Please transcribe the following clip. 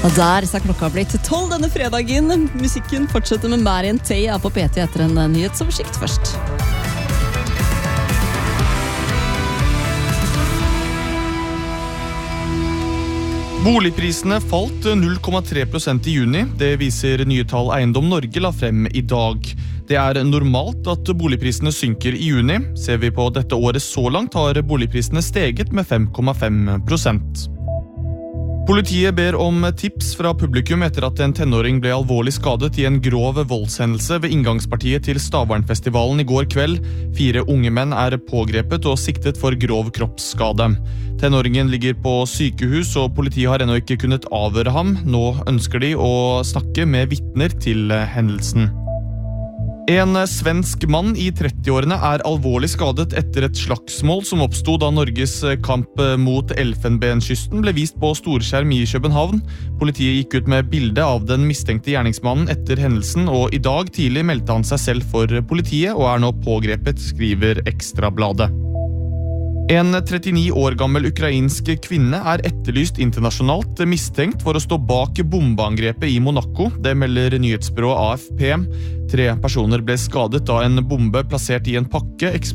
Og der så klokka blitt 12 denne fredagen. Musikken fortsetter med Marian Tay på PT etter en nyhetsoversikt først. Boligprisene falt 0,3% i juni. Det viser nye tall Eiendom Norge la frem i dag. Det normalt at boligprisene synker i juni. Ser vi på dette året så langt har boligprisene steget med 5,5%. Politiet ber om tips fra publikum etter at en tenåring ble alvorlig skadet i en grov voldshendelse ved inngangspartiet til Stavernfestivalen i går kveld. 4 unge menn pågrepet og siktet for grov kroppsskade. Tenåringen ligger på sykehus, og politiet har ennå ikke kunnet avhøre ham. Nå ønsker de å snakke med vitner til hendelsen. En svensk mann i 30-årene alvorlig skadet etter et slagsmål som oppstod da Norges kamp mot Elfenbenskysten ble vist på storskjerm i København. Politiet gikk ut med bilde av den mistenkte gjerningsmannen etter hendelsen, og i dag tidlig meldte han seg selv for politiet og nå pågrepet, skriver Ekstrabladet. En 39 år gammel ukrainsk kvinne etterlyst internasjonalt mistenkt for å stå bak bombeangrepet i Monaco. Det melder nyhetsbyrået AFP. 3 personer ble skadet da en bombe plassert i en pakke